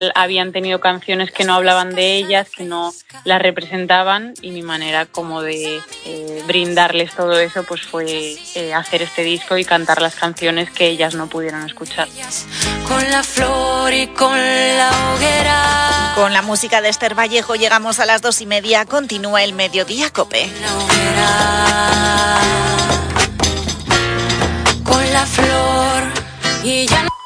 habían tenido canciones que no hablaban de ellas, que no las representaban, y mi manera como de brindarles todo eso pues fue hacer este disco y cantar las canciones que ellas no pudieron escuchar. Con la flor y con la hoguera. Con la música de Esther Vallejo llegamos a las 2:30. Continúa el Mediodía COPE. Con la flor y ya no...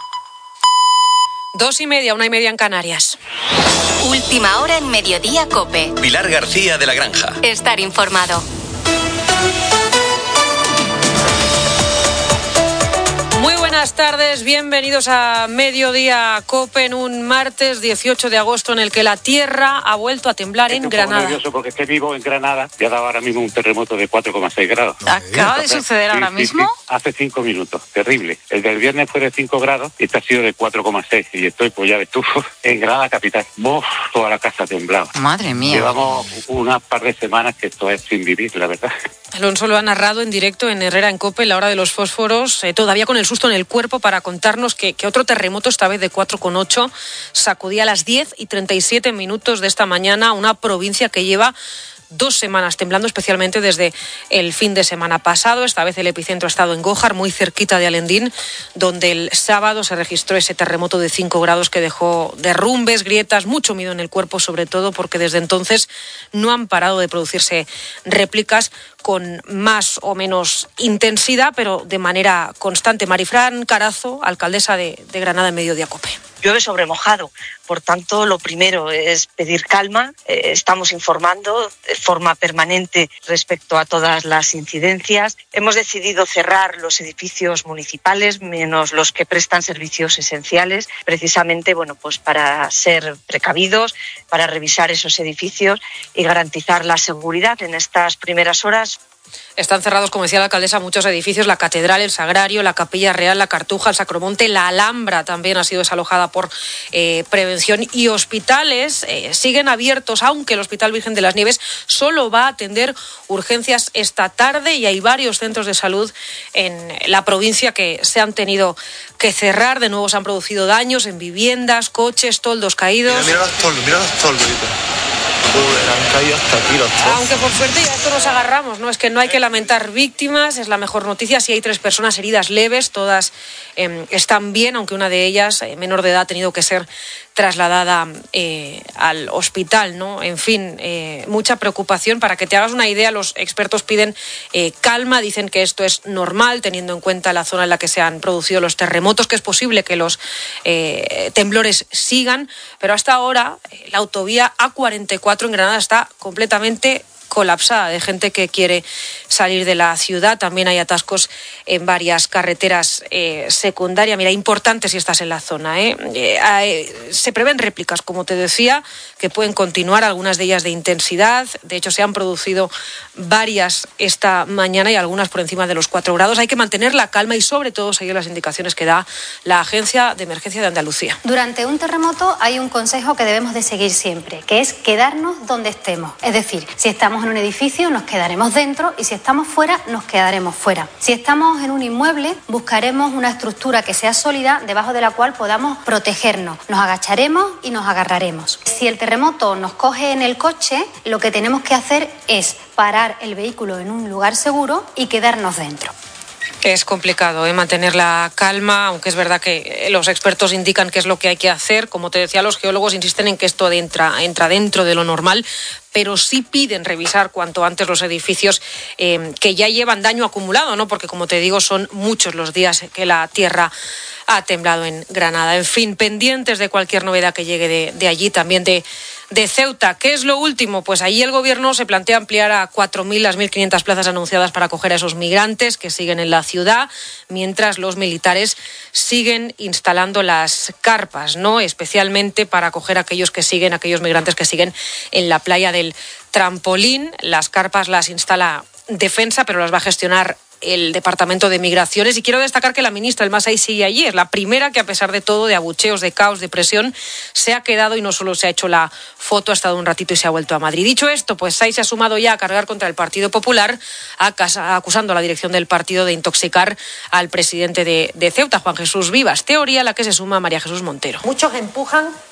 2:30, 1:30 en Canarias. Última hora en Mediodía COPE. Pilar García de la Granja. Estar informado. Muy buenas tardes, bienvenidos a Mediodía COPE en un martes 18 de agosto en el que la tierra ha vuelto a temblar en Granada. Estoy nervioso porque es que vivo en Granada y ha dado ahora mismo un terremoto de 4,6 grados. ¿Acaba de suceder ahora mismo? Sí, hace 5 minutos, terrible. El del viernes fue de 5 grados y este ha sido de 4,6 y estoy, pues ya ves tú, en Granada capital. Toda la casa temblado. Madre mía. Llevamos unas par de semanas que esto es sin vivir, la verdad. Alonso lo ha narrado en directo en Herrera en COPE, la hora de los fósforos, todavía con el susto en el cuerpo para contarnos que otro terremoto, esta vez de 4,8, sacudía a las 10:37 de esta mañana una provincia que lleva 2 semanas temblando, especialmente desde el fin de semana pasado. Esta vez el epicentro ha estado en Gójar, muy cerquita de Alendín, donde el sábado se registró ese terremoto de 5 grados que dejó derrumbes, grietas, mucho miedo en el cuerpo, sobre todo porque desde entonces no han parado de producirse réplicas con más o menos intensidad, pero de manera constante. Marifran Carazo, alcaldesa de Granada en Mediodía COPE. Llueve sobre mojado, por tanto lo primero es pedir calma. Estamos informando de forma permanente respecto a todas las incidencias. Hemos decidido cerrar los edificios municipales, menos los que prestan servicios esenciales, precisamente pues para ser precavidos, para revisar esos edificios y garantizar la seguridad en estas primeras horas. Están cerrados, como decía la alcaldesa, muchos edificios, la Catedral, el Sagrario, la Capilla Real, la Cartuja, el Sacromonte, la Alhambra también ha sido desalojada por prevención, y hospitales siguen abiertos, aunque el Hospital Virgen de las Nieves solo va a atender urgencias esta tarde, y hay varios centros de salud en la provincia que se han tenido que cerrar. De nuevo se han producido daños en viviendas, coches, toldos caídos. Mira los toldos. Han caído hasta aquí los trozos. Aunque por suerte ya esto nos agarramos, ¿no? Es que no hay que lamentar víctimas, es la mejor noticia. Sí hay 3 personas heridas leves, todas están bien, aunque una de ellas, menor de edad, ha tenido que ser trasladada al hospital, ¿no? En fin, mucha preocupación. Para que te hagas una idea, los expertos piden calma, dicen que esto es normal, teniendo en cuenta la zona en la que se han producido los terremotos, que es posible que los temblores sigan, pero hasta ahora la autovía A44 en Granada está completamente colapsada de gente que quiere salir de la ciudad. También hay atascos en varias carreteras secundarias. Mira, importante si estás en la zona, se prevén réplicas, como te decía, que pueden continuar, algunas de ellas de intensidad. De hecho, se han producido varias esta mañana y algunas por encima de los 4 grados. Hay que mantener la calma y, sobre todo, seguir las indicaciones que da la Agencia de Emergencia de Andalucía. Durante un terremoto hay un consejo que debemos de seguir siempre, que es quedarnos donde estemos. Es decir, si estamos en un edificio, nos quedaremos dentro, y si estamos fuera, nos quedaremos fuera. Si estamos en un inmueble, buscaremos una estructura que sea sólida, debajo de la cual podamos protegernos. Nos agacharemos y nos agarraremos. Si el terremoto nos coge en el coche, lo que tenemos que hacer es parar el vehículo en un lugar seguro y quedarnos dentro. Es complicado mantener la calma, aunque es verdad que los expertos indican qué es lo que hay que hacer. Como te decía, los geólogos insisten en que esto entra dentro de lo normal, pero sí piden revisar cuanto antes los edificios que ya llevan daño acumulado, ¿no? Porque, como te digo, son muchos los días que la tierra ha temblado en Granada. En fin, pendientes de cualquier novedad que llegue de allí, también de Ceuta. ¿Qué es lo último? Pues allí el gobierno se plantea ampliar a 4.000 las 1.500 plazas anunciadas para acoger a esos migrantes que siguen en la ciudad, mientras los militares siguen instalando las carpas, ¿no? Especialmente para acoger a aquellos migrantes que siguen en la playa del Trampolín. Las carpas las instala Defensa, pero las va a gestionar el Departamento de Migraciones. Y quiero destacar que la ministra El Masai sigue allí. Es la primera que, a pesar de todo, de abucheos, de caos, de presión, se ha quedado y no solo se ha hecho la foto, ha estado un ratito y se ha vuelto a Madrid. Dicho esto, pues Sai se ha sumado ya a cargar contra el Partido Popular, acusando a la dirección del partido de intoxicar al presidente de Ceuta, Juan Jesús Vivas. Teoría a la que se suma María Jesús Montero. Muchos empujan